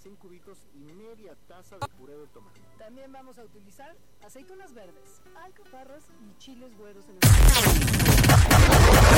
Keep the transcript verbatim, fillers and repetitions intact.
cien cubitos y media taza de puré de tomate. También vamos a utilizar aceitunas verdes, alcaparras y chiles güeros en el...